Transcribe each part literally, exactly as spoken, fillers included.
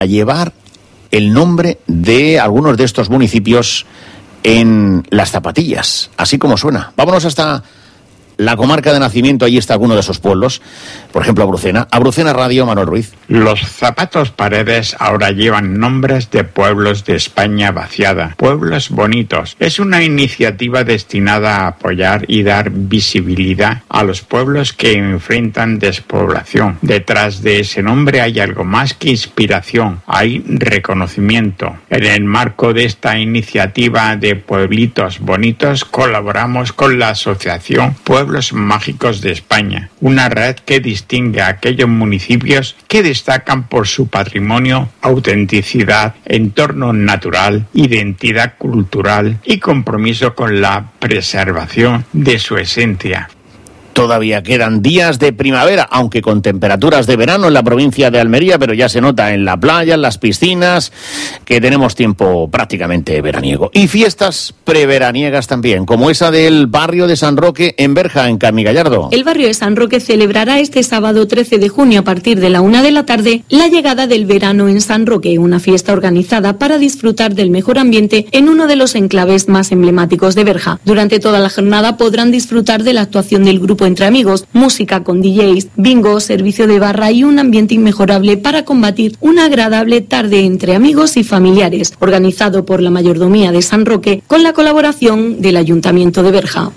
a llevar el nombre de algunos de estos municipios en las zapatillas, así como suena. Vámonos hasta la comarca de nacimiento, allí está alguno de esos pueblos, por ejemplo Abrucena. Abrucena Radio, Manuel Ruiz. Los zapatos Paredes ahora llevan nombres de pueblos de España vaciada, pueblos bonitos. Es una iniciativa destinada a apoyar y dar visibilidad a los pueblos que enfrentan despoblación. Detrás de ese nombre hay algo más que inspiración, hay reconocimiento. En el marco de esta iniciativa de Pueblitos Bonitos colaboramos con la asociación Pueblos Mágicos de España, una red que distingue a aquellos municipios que destacan por su patrimonio, autenticidad, entorno natural, identidad cultural y compromiso con la preservación de su esencia. Todavía quedan días de primavera, aunque con temperaturas de verano en la provincia de Almería, pero ya se nota en la playa, en las piscinas, que tenemos tiempo prácticamente veraniego. Y fiestas preveraniegas también, como esa del barrio de San Roque en Berja, en Carnigallardo. El barrio de San Roque celebrará este sábado trece de junio a partir de la una de la tarde la llegada del verano en San Roque, una fiesta organizada para disfrutar del mejor ambiente en uno de los enclaves más emblemáticos de Berja. Durante toda la jornada podrán disfrutar de la actuación del grupo Entre Amigos, música con D Js, bingo, servicio de barra y un ambiente inmejorable para combatir una agradable tarde entre amigos y familiares, organizado por la Mayordomía de San Roque con la colaboración del Ayuntamiento de Berja.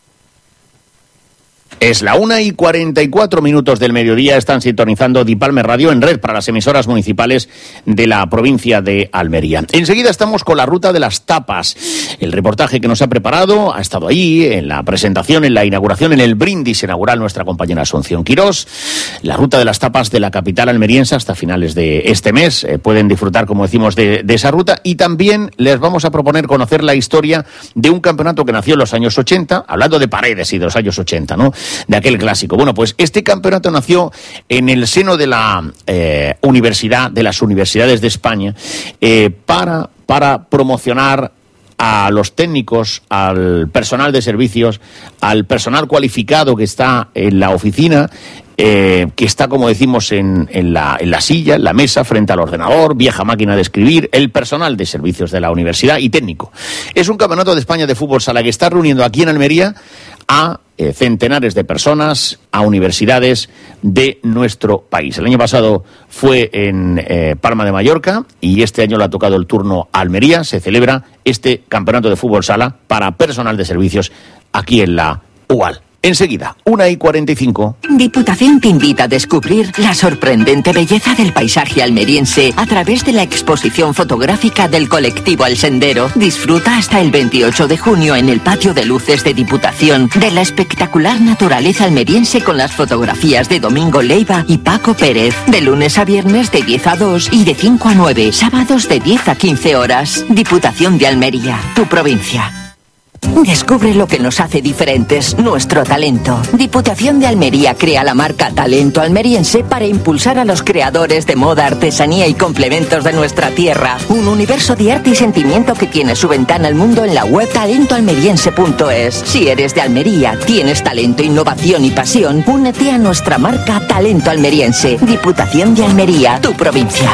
Es la una y cuarenta y cuatro minutos del mediodía. Están sintonizando Dipalme Radio en red para las emisoras municipales de la provincia de Almería. Enseguida estamos con la ruta de las tapas. El reportaje que nos ha preparado ha estado ahí en la presentación, en la inauguración, en el brindis inaugural nuestra compañera Asunción Quirós. La ruta de las tapas de la capital almeriense hasta finales de este mes. Eh, pueden disfrutar, como decimos, de, de esa ruta. Y también les vamos a proponer conocer la historia de un campeonato que nació en los años ochenta, hablando de Paredes y de los años ochenta, ¿no?, de aquel clásico. Bueno, pues este campeonato nació en el seno de la eh, universidad, de las universidades de España, eh, para, para promocionar a los técnicos, al personal de servicios, al personal cualificado que está en la oficina, eh, que está, como decimos, en, en, la, en la silla, en la mesa, frente al ordenador, vieja máquina de escribir, el personal de servicios de la universidad y técnico. Es un campeonato de España de fútbol sala que está reuniendo aquí en Almería a eh, centenares de personas, a universidades de nuestro país. El año pasado fue en eh, Palma de Mallorca y este año le ha tocado el turno a Almería. Se celebra este campeonato de fútbol sala para personal de servicios aquí en la U A L. Enseguida, una y cuarenta y cinco. Diputación te invita a descubrir la sorprendente belleza del paisaje almeriense a través de la exposición fotográfica del colectivo Al Sendero. Disfruta hasta el veintiocho de junio en el patio de luces de Diputación de la espectacular naturaleza almeriense con las fotografías de Domingo Leiva y Paco Pérez. De lunes a viernes de diez a dos y de cinco a nueve. Sábados de diez a quince horas. Diputación de Almería, tu provincia. Descubre lo que nos hace diferentes, nuestro talento. Diputación de Almería crea la marca Talento Almeriense para impulsar a los creadores de moda, artesanía y complementos de nuestra tierra. Un universo de arte y sentimiento que tiene su ventana al mundo en la web talento almeriense punto es. Si eres de Almería, tienes talento, innovación y pasión, únete a nuestra marca Talento Almeriense. Diputación de Almería, tu provincia.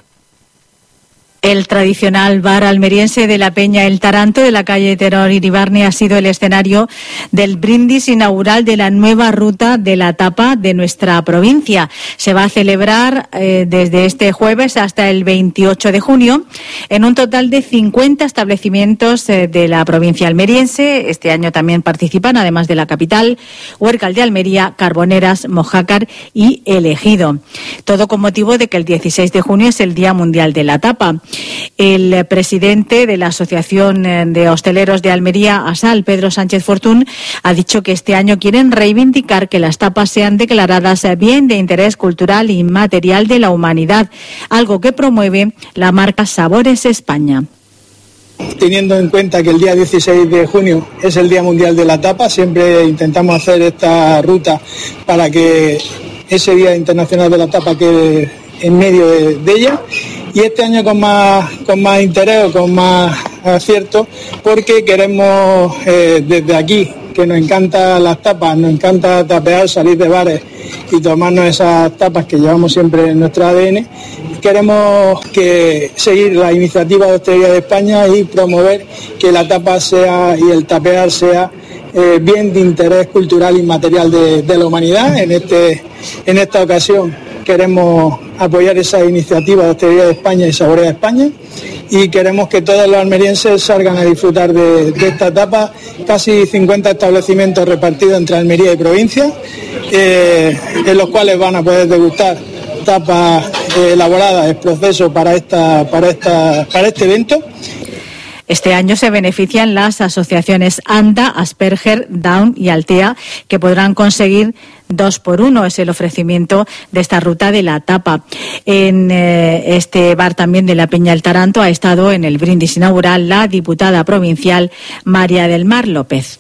El tradicional bar almeriense de la Peña El Taranto de la calle Teror Iribarne ha sido el escenario del brindis inaugural de la nueva ruta de la tapa de nuestra provincia. Se va a celebrar eh, desde este jueves hasta el veintiocho de junio en un total de cincuenta establecimientos eh, de la provincia almeriense. Este año también participan, además de la capital, Huércal de Almería, Carboneras, Mojácar y El Ejido. Todo con motivo de que el dieciséis de junio es el Día Mundial de la Tapa. El presidente de la Asociación de Hosteleros de Almería, ASAL, Pedro Sánchez Fortún, ha dicho que este año quieren reivindicar que las tapas sean declaradas bien de interés cultural y material de la humanidad, algo que promueve la marca Sabores España. Teniendo en cuenta que el día dieciséis de junio es el Día Mundial de la Tapa, siempre intentamos hacer esta ruta para que ese Día Internacional de la Tapa quede en medio de, de ella, y este año con más con más interés o con más acierto, porque queremos eh, desde aquí, que nos encantan las tapas, nos encanta tapear, salir de bares y tomarnos esas tapas que llevamos siempre en nuestro A D N, queremos que seguir la iniciativa de Hostelería de España y promover que la tapa sea y el tapear sea eh, bien de interés cultural y material de, de la humanidad. En, este, en esta ocasión queremos apoyar esa iniciativa de Hostelería de España y Saborea España, y queremos que todos los almerienses salgan a disfrutar de, de esta tapa. Casi cincuenta establecimientos repartidos entre Almería y provincia, eh, en los cuales van a poder degustar tapas eh, elaboradas en proceso para esta, para esta, para este evento. Este año se benefician las asociaciones ANDA, Asperger, Down y Altea, que podrán conseguir dos por uno. Es el ofrecimiento de esta ruta de la tapa. En eh, este bar también de la Peña El Taranto ha estado en el brindis inaugural la diputada provincial María del Mar López.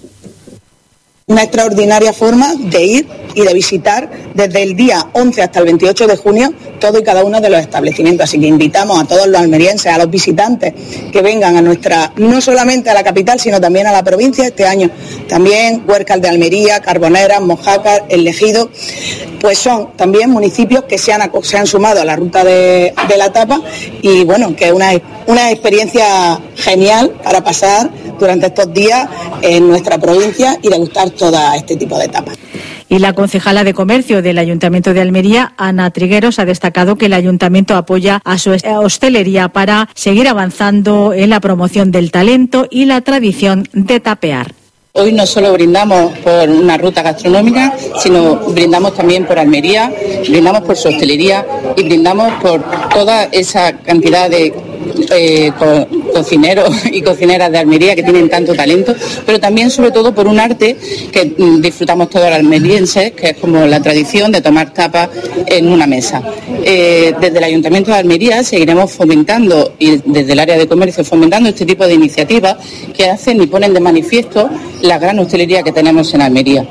Una extraordinaria forma de ir y de visitar desde el día once hasta el veintiocho de junio todo y cada uno de los establecimientos. Así que invitamos a todos los almerienses, a los visitantes que vengan a nuestra, no solamente a la capital, sino también a la provincia este año. También Huércal de Almería, Carboneras, Mojácar, El Ejido, pues son también municipios que se han, se han sumado a la ruta de, de la tapa, y bueno, que es una, una experiencia genial para pasar durante estos días en nuestra provincia y degustar todo este tipo de tapas. Y la concejala de Comercio del Ayuntamiento de Almería, Ana Trigueros, ha destacado que el Ayuntamiento apoya a su hostelería para seguir avanzando en la promoción del talento y la tradición de tapear. Hoy no solo brindamos por una ruta gastronómica, sino brindamos también por Almería, brindamos por su hostelería y brindamos por toda esa cantidad de eh, co- cocineros y cocineras de Almería que tienen tanto talento, pero también sobre todo por un arte que mm, disfrutamos todos los almerienses, que es como la tradición de tomar tapas en una mesa. Eh, desde el Ayuntamiento de Almería seguiremos fomentando, y desde el área de comercio fomentando este tipo de iniciativas que hacen y ponen de manifiesto la gran hostelería que tenemos en Almería.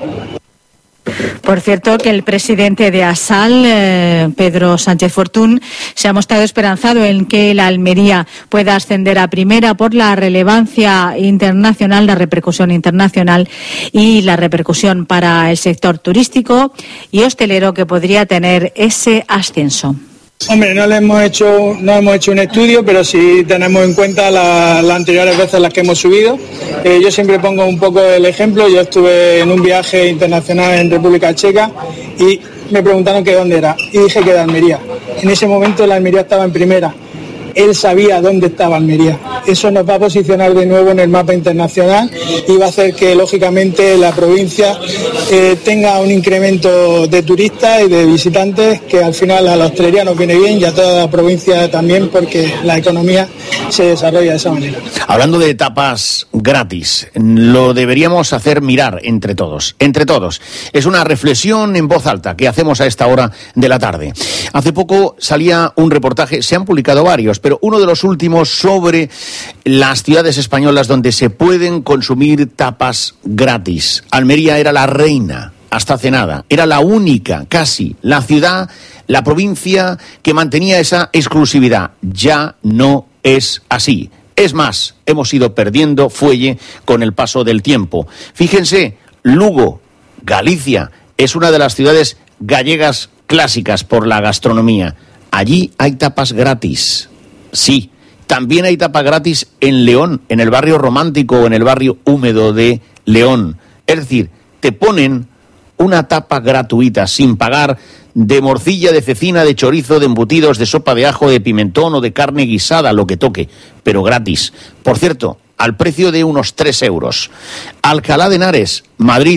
Por cierto, que el presidente de ASAL, eh, Pedro Sánchez Fortún, se ha mostrado esperanzado en que la Almería pueda ascender a primera por la relevancia internacional, la repercusión internacional y la repercusión para el sector turístico y hostelero que podría tener ese ascenso. Hombre, no le hemos hecho, no hemos hecho un estudio, pero sí tenemos en cuenta la, las anteriores veces las que hemos subido. Eh, yo siempre pongo un poco el ejemplo. Yo estuve en un viaje internacional en República Checa y me preguntaron que dónde era y dije que de Almería. En ese momento la Almería estaba en primera. Él sabía dónde estaba Almería. Eso nos va a posicionar de nuevo en el mapa internacional y va a hacer que, lógicamente, la provincia eh, tenga un incremento de turistas y de visitantes que al final a la hostelería nos viene bien y a toda la provincia también, porque la economía se desarrolla de esa manera. Hablando de tapas gratis, lo deberíamos hacer mirar entre todos, entre todos. Es una reflexión en voz alta que hacemos a esta hora de la tarde. Hace poco salía un reportaje, se han publicado varios, pero uno de los últimos sobre las ciudades españolas donde se pueden consumir tapas gratis. Almería era la reina hasta hace nada, era la única, casi, la ciudad, la provincia que mantenía esa exclusividad. Ya no es así. Es más, hemos ido perdiendo fuelle con el paso del tiempo. Fíjense, Lugo, Galicia, es una de las ciudades gallegas clásicas por la gastronomía. Allí hay tapas gratis. Sí, también hay tapa gratis en León, en el barrio romántico o en el barrio húmedo de León. Es decir, te ponen una tapa gratuita, sin pagar, de morcilla, de cecina, de chorizo, de embutidos, de sopa de ajo, de pimentón o de carne guisada, lo que toque, pero gratis. Por cierto, al precio de unos tres euros. Alcalá de Henares, Madrid.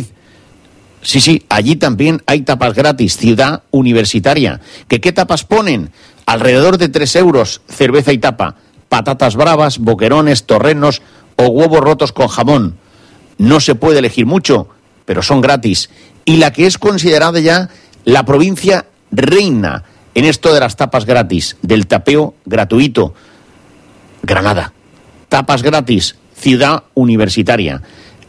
Sí, sí, allí también hay tapas gratis, ciudad universitaria. ¿Que qué tapas ponen? Alrededor de tres euros, cerveza y tapa, patatas bravas, boquerones, torrenos o huevos rotos con jamón. No se puede elegir mucho, pero son gratis. Y la que es considerada ya la provincia reina en esto de las tapas gratis, del tapeo gratuito, Granada. Tapas gratis, ciudad universitaria.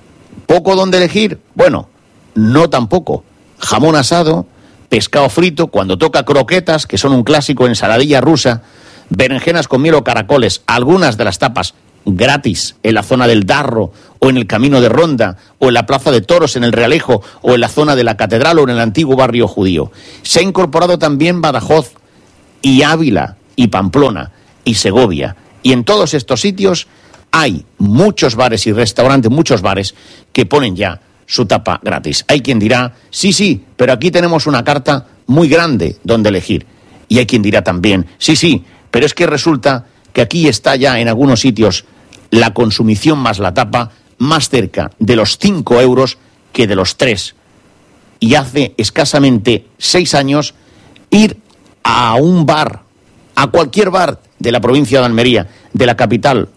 ¿Poco donde elegir? Bueno, no tampoco. Jamón asado, pescado frito, cuando toca croquetas, que son un clásico, ensaladilla rusa, berenjenas con miel o caracoles, algunas de las tapas gratis en la zona del Darro o en el Camino de Ronda o en la Plaza de Toros en el Realejo o en la zona de la Catedral o en el antiguo barrio judío. Se ha incorporado también Badajoz, y Ávila, y Pamplona, y Segovia, y en todos estos sitios hay muchos bares y restaurantes, muchos bares que ponen ya su tapa gratis. Hay quien dirá, sí, sí, pero aquí tenemos una carta muy grande donde elegir. Y hay quien dirá también, sí, sí, pero es que resulta que aquí está ya en algunos sitios la consumición más la tapa más cerca de los cinco euros que de los tres. Y hace escasamente seis años ir a un bar, a cualquier bar de la provincia de Almería, de la capital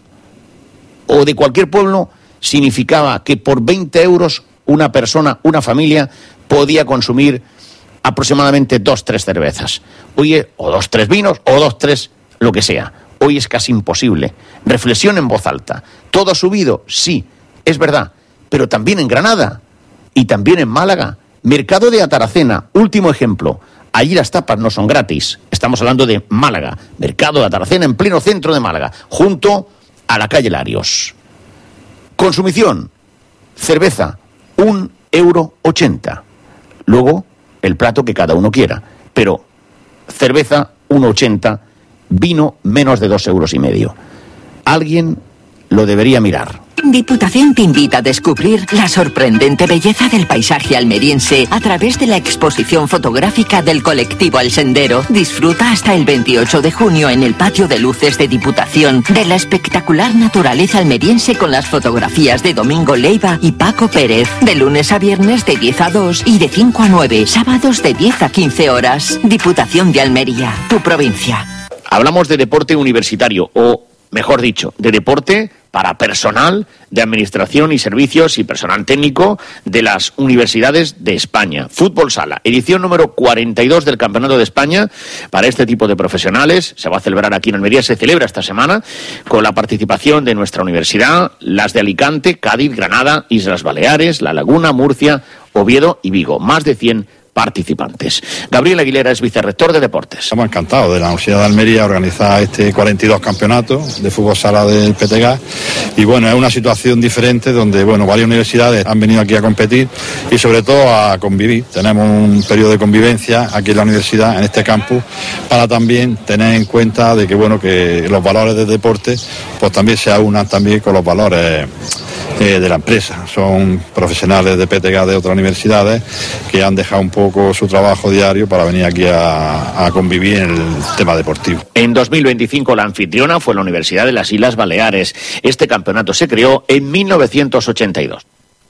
o de cualquier pueblo, significaba que por veinte euros una persona, una familia, podía consumir aproximadamente dos, tres cervezas. Hoy, o dos, tres vinos, o dos, tres, lo que sea. Hoy es casi imposible. Reflexión en voz alta. ¿Todo ha subido? Sí, es verdad. Pero también en Granada y también en Málaga. Mercado de Ataracena, último ejemplo. Allí las tapas no son gratis. Estamos hablando de Málaga. Mercado de Ataracena en pleno centro de Málaga, junto a la calle Larios. Consumición. Cerveza, un euro ochenta. Luego, el plato que cada uno quiera. Pero cerveza, uno ochenta. Vino, menos de dos euros y medio. Alguien lo debería mirar. Diputación te invita a descubrir la sorprendente belleza del paisaje almeriense a través de la exposición fotográfica del colectivo El Sendero. Disfruta hasta el veintiocho de junio en el patio de luces de Diputación de la espectacular naturaleza almeriense con las fotografías de Domingo Leiva y Paco Pérez. De lunes a viernes de diez a dos y de cinco a nueve. Sábados de diez a quince horas. Diputación de Almería, tu provincia. Hablamos de deporte universitario, o mejor dicho, de deporte para personal de administración y servicios y personal técnico de las universidades de España. Fútbol Sala, edición número cuarenta y dos del Campeonato de España para este tipo de profesionales. Se va a celebrar aquí en Almería, se celebra esta semana con la participación de nuestra universidad, las de Alicante, Cádiz, Granada, Islas Baleares, La Laguna, Murcia, Oviedo y Vigo. Más de cien participantes. Gabriel Aguilera es vicerrector de Deportes. Estamos encantados de la Universidad de Almería organizar este cuarenta y dos campeonatos de fútbol sala del P T G A, y bueno, es una situación diferente donde bueno, varias universidades han venido aquí a competir y sobre todo a convivir. Tenemos un periodo de convivencia aquí en la universidad, en este campus, para también tener en cuenta de que bueno, que los valores del deporte pues también se aunan también con los valores eh, de la empresa. Son profesionales de P T G A de otras universidades que han dejado un poco su trabajo diario para venir aquí a, a convivir en el tema deportivo. En dos mil veinticinco la anfitriona fue la Universidad de las Islas Baleares. Este campeonato se creó en mil novecientos ochenta y dos.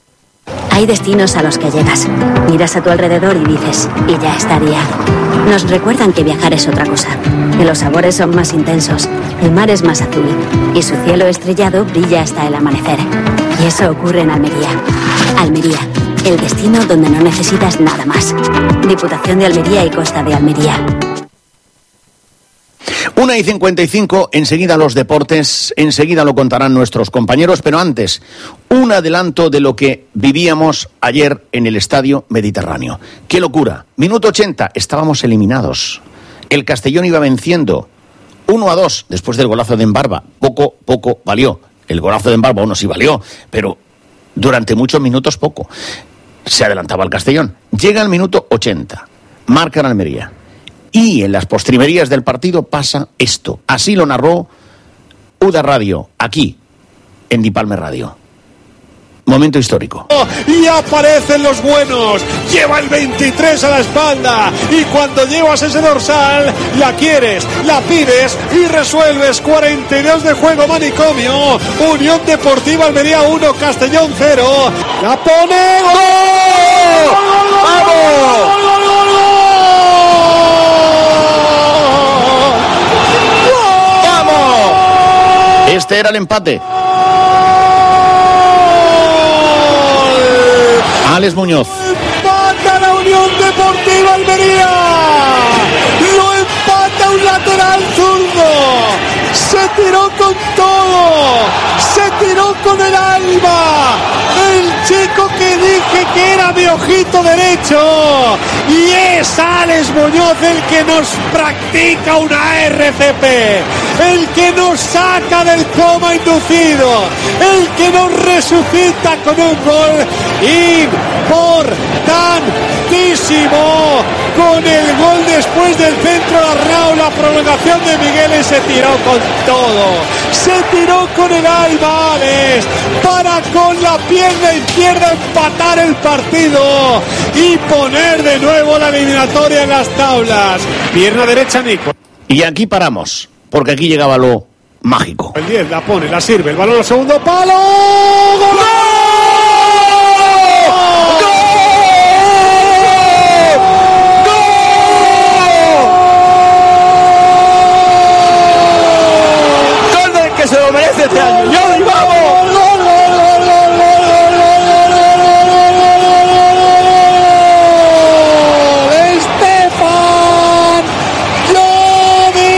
Hay destinos a los que llegas, miras a tu alrededor y dices, y ya estaría. Nos recuerdan que viajar es otra cosa, que los sabores son más intensos, el mar es más azul y su cielo estrellado brilla hasta el amanecer. Y eso ocurre en Almería. Almería, el destino donde no necesitas nada más. Diputación de Almería y Costa de Almería. Una y cincuenta y cinco, enseguida los deportes, enseguida lo contarán nuestros compañeros, pero antes, un adelanto de lo que vivíamos ayer en el Estadio Mediterráneo. ¡Qué locura! Minuto ochenta, estábamos eliminados. El Castellón iba venciendo uno a dos después del golazo de Embarba. Poco, poco valió. El golazo de Embarba uno sí valió, pero durante muchos minutos poco. Se adelantaba el Castellón. Llega el minuto ochenta. Marca en Almería. Y en las postrimerías del partido pasa esto. Así lo narró Uda Radio, aquí, en Dipalme Radio. Momento histórico. Y aparecen los buenos. Lleva el veintitrés a la espalda. Y cuando llevas ese dorsal, la quieres, la pides y resuelves. cuarenta y dos de juego, Manicomio. Unión Deportiva Almería uno, Castellón cero. La pone. ¡Gol! ¡Vamos! Este era el empate. Alex Muñoz. Empata la Unión Deportiva Almería. Lo empata un lateral zurdo. Se tiró con todo. Se tiró con el alma. El chico que dije que era mi ojito derecho. Y es Alex Muñoz el que nos practica una R C P. El que nos saca del coma inducido. El que nos resucita con un gol importante. fortísimo con el gol después del centro de Arnau, la prolongación de Miguel, y se tiró con todo, se tiró con el alma Alex para con la pierna izquierda empatar el partido y poner de nuevo la eliminatoria en las tablas. Pierna derecha Nico. Y aquí paramos, porque aquí llegaba lo mágico. El diez la pone, la sirve, el balón al segundo palo. ¡Gol! Se lo merece este año. ¡Jordi, vamos! ¡Stefan Jovic!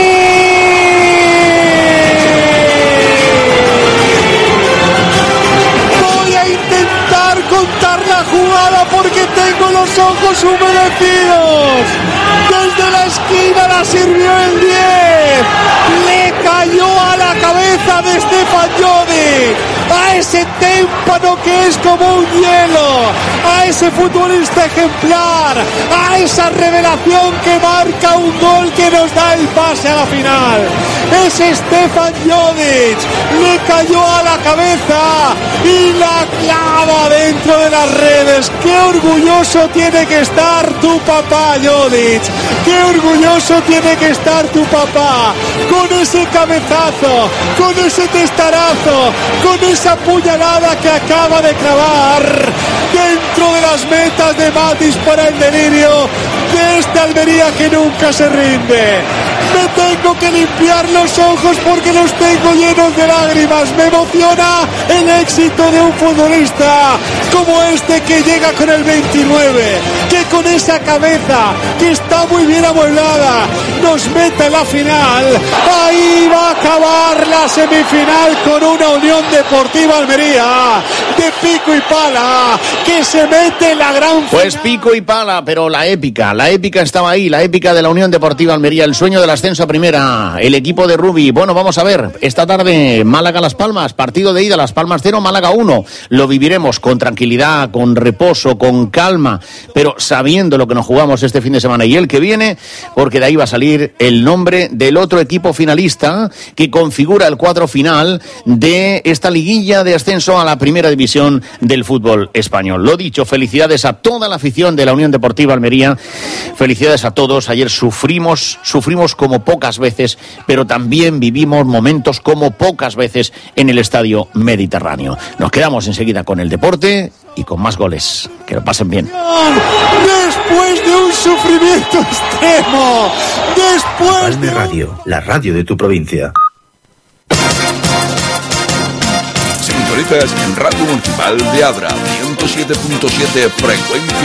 Voy a intentar contar la jugada porque tengo los ojos humedecidos. Desde la esquina la sirvió el diez. Le cayó a la cabeza de Stefan Jovic, a ese témpano que es como un hielo, a ese futbolista ejemplar, a esa revelación que marca un gol que nos da el pase a la final. Ese Stefan Jovic le cayó a la cabeza y la clava dentro de las redes. ¡Qué orgulloso tiene que estar tu papá, Jovic! ¡Qué orgulloso tiene que estar tu papá! Con ese cabezazo, con ese testarazo, con esa puñalada que acaba de clavar dentro de las metas de Matis para el delirio de esta Almería que nunca se rinde. Me tengo que limpiar los ojos porque los tengo llenos de lágrimas. Me emociona el éxito de un futbolista como este que llega con el veintinueve, que con esa cabeza que está muy bien amueblada nos mete en la final. Ahí va a acabar la semifinal con una Unión Deportiva Almería de pico y pala que se mete en la gran final. Pues pico y pala, pero la épica, la épica estaba ahí, la épica de la Unión Deportiva Almería, el sueño del ascenso a primera, el equipo de Rubi. Bueno, vamos a ver, esta tarde Málaga-Las Palmas, partido de ida, Las Palmas cero, Málaga uno. Lo viviremos con tranquilidad, con reposo, con calma, pero sabiendo lo que nos jugamos este fin de semana y el que viene, porque de ahí va a salir el nombre del otro equipo finalista que configura el cuadro final de esta liguilla de ascenso a la primera división del fútbol español. Lo dicho, felicidades a toda la afición de la Unión Deportiva Almería, felicidades a todos. Ayer sufrimos, sufrimos como pocas veces, pero también vivimos momentos como pocas veces en el Estadio Mediterráneo. Nos quedamos enseguida con el deporte y con más goles. Que lo pasen bien. Después de un sufrimiento extremo, después de... Radio, la radio de tu provincia. Sintonizas en Radio Municipal de Abra, ciento siete punto siete frecuencia.